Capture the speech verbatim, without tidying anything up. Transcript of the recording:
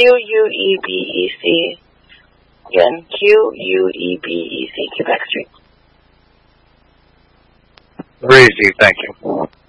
Q U E B E C. Again, Q U E B E C, Quebec Street. Very easy, thank you.